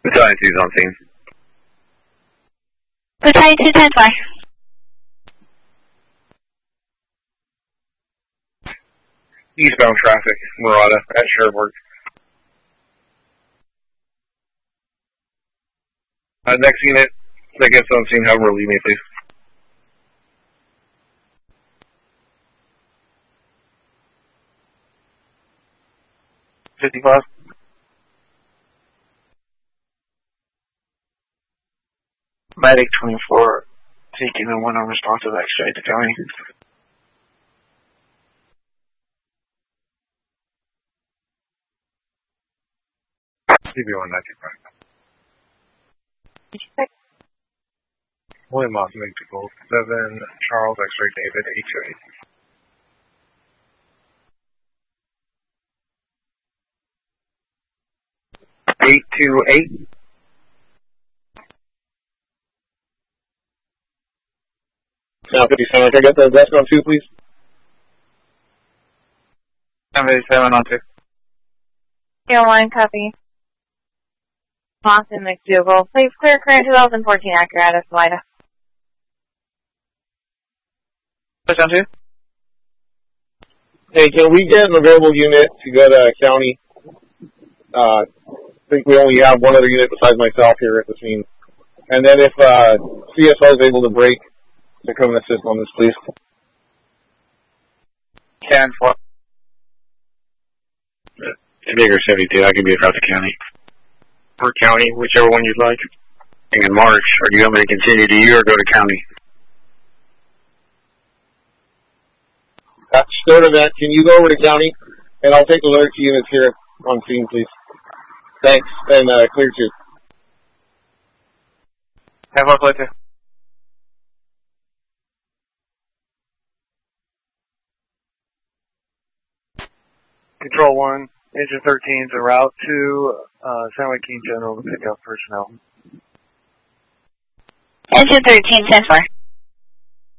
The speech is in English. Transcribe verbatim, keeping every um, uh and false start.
Battalion two's on scene. Battalion two, ten four. Eastbound traffic, Murata, at Sherwood. Uh, next unit that gets on scene, have relieve me, please. fifty-five. Medic twenty-four, taking a one unresponsive X-ray to county. C B one ninety-five. William Moss, make to gold. seven, Charles, X-ray David, eight two eight. eight two eight. Now fifty-seven, can I get the desk on two, please? seven fifty-seven on two. Scale one, copy. Boston McDougal. Please clear current two thousand fourteen Acura Salida. Push on two. Hey, can we get an available unit to go to county? Uh, I think we only have one other unit besides myself here at the scene. And then if uh, C S O is able to break, to come and assist on this, please. ten four. Bigger seventy-two, I can be across the county. Per county, whichever one you'd like. In March, or do you want me to continue to you or go to county? Uh, start of that, can you go over to county? And I'll take the alert units here on scene, please. Thanks, and uh, clear two. Have a later. Control one, Engine thirteen is en route to uh, San Joaquin General to pick up personnel. Engine thirteen, ten four.